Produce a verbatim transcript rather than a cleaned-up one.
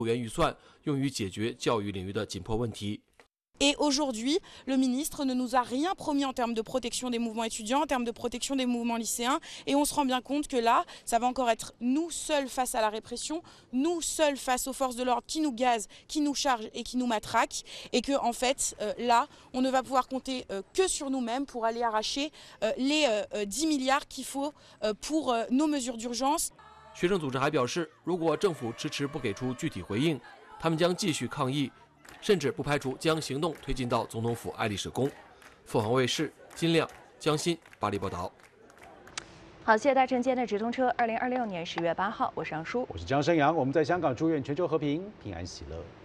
元预算用于解决教育领域的紧迫问题。 Et aujourd'hui, le ministre ne nous a rien promis en termes de protection des mouvements étudiants, en termes de protection des mouvements lycéens. Et on se rend bien compte que là, ça va encore être nous seuls face à la répression, nous seuls face aux forces de l'ordre qui nous gazent, qui nous chargent et qui nous matraquent. Et que en fait, euh, là, on ne va pouvoir compter euh, que sur nous-mêmes pour aller arracher euh, les euh, dix milliards qu'il faut euh, pour euh, nos mesures d'urgence. 学生组织还表示，如果政府迟迟不给出具体回应，他们将继续抗议。 甚至不排除将行动推进到总统府爱丽舍宫。凤凰卫视金亮、江欣巴黎报道。 好，谢谢大晨今天的直通车。二零二六年十月八号，我是杨舒， 我是江生阳。我们在香港祝愿全球和平、平安喜乐。